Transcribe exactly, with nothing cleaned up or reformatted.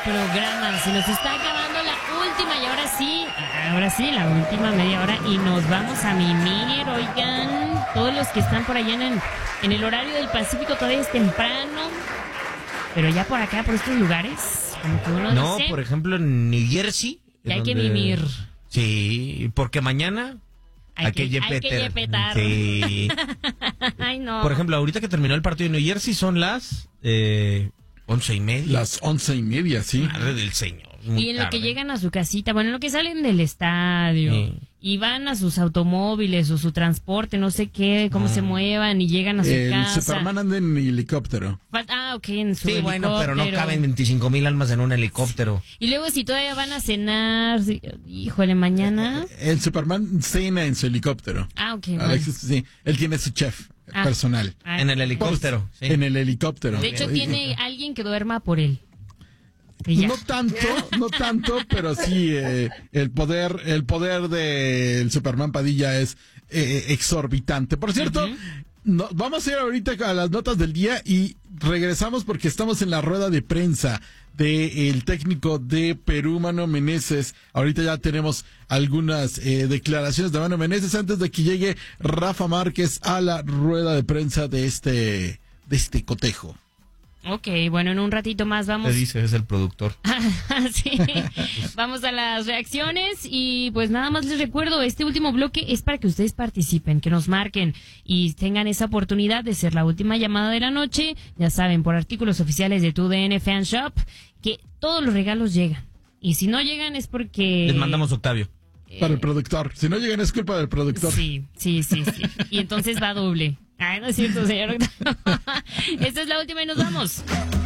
programa. Se nos está acabando la última y ahora sí, ahora sí, la última media hora y nos vamos a mimir, oigan. Todos los que están por allá en el, en el horario del Pacífico todavía es temprano, pero ya por acá, por estos lugares, como que uno No, dice, por ejemplo, en New Jersey. ya hay donde... que mimir. Sí, porque mañana... Hay, Hay que, que hay que yepetar. yepetar. Sí. Ay, no. Por ejemplo, ahorita que terminó el partido de New Jersey son las eh, once y media. Las once y media, sí. Madre del señor. Muy Y en lo que tarde. llegan a su casita, bueno, en lo que salen del estadio Sí. y van a sus automóviles o su transporte, no sé qué, cómo se muevan y llegan a su El casa. Superman anda en helicóptero. Fal- Ah, ok, en su Sí, bueno, pero no helicóptero. caben veinticinco mil almas en un helicóptero. Y luego si todavía van a cenar, sí, híjole, mañana. El Superman cena en su helicóptero. Ah, ok. bueno. Alexis, sí, él tiene su chef Ah. personal. Ah, En el helicóptero. sí. En el helicóptero. De hecho, Oye, tiene alguien que duerma por él. Y ya. No tanto, no tanto, pero sí, eh, el poder, el poder del Superman Padilla es eh, exorbitante. Por cierto, Ujú. no, vamos a ir ahorita a las notas del día y regresamos porque estamos en la rueda de prensa del técnico de Perú, Mano Meneses. Ahorita ya tenemos algunas eh, declaraciones de Mano Meneses antes de que llegue Rafa Márquez a la rueda de prensa de este, de este cotejo. Ok, bueno, en un ratito más vamos. Te dice, es el productor. Sí, vamos a las reacciones y pues nada más les recuerdo, este último bloque es para que ustedes participen, que nos marquen y tengan esa oportunidad de ser la última llamada de la noche, ya saben, por artículos oficiales de tu D N Fan Shop, que todos los regalos llegan y si no llegan es porque... Les mandamos Octavio. Para el productor. Si no llegan es culpa del productor. Sí, sí, sí, sí, y entonces va doble. Ay, no es cierto, señor. Esta es la última y nos vamos.